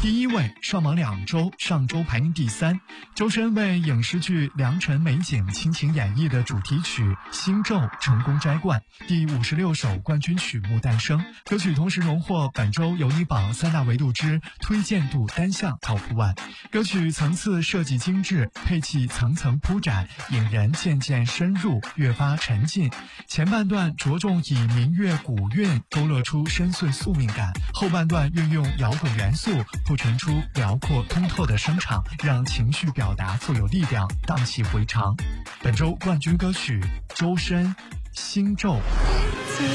第1位上榜2周，上周排名第3。周深为影视剧《良辰美景》倾情演绎的主题曲《星咒》成功摘冠，第56首冠军曲目诞生。歌曲同时荣获本周有你榜3大维度之推荐度单项 Top 1。歌曲层次设计精致，配器层层铺展，引人渐渐深入，越发沉浸。前半段着重以民乐古韵勾勒出深邃宿命感，后半段运用摇滚元素铺陈出辽阔通透的声场，让情绪表达富有力量，荡气回肠。本周冠军歌曲周深《星咒》。